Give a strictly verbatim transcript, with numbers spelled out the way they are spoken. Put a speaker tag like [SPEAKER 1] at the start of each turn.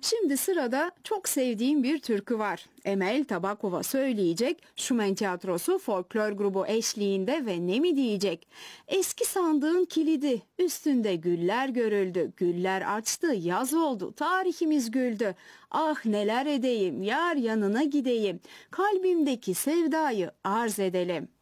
[SPEAKER 1] Şimdi sırada çok sevdiğim bir türkü var. Emel Tabakova söyleyecek, Şumen Tiyatrosu folklor grubu eşliğinde ve ne mi diyecek? Eski sandığın kilidi, üstünde güller görüldü, güller açtı, yaz oldu, tarihimiz güldü. Ah neler edeyim, yar yanına gideyim, kalbimdeki sevdayı arz edelim.